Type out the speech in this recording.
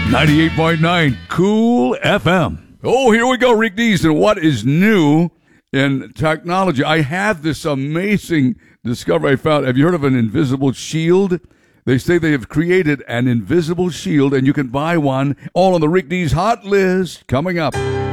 98.9 Cool FM. Oh, here we go, Rick Dees, and what is new in technology? I have this amazing discovery I found. Have you heard of an invisible shield? They say they have created an invisible shield, and you can buy one. All on the Rick Dees Hot List coming up.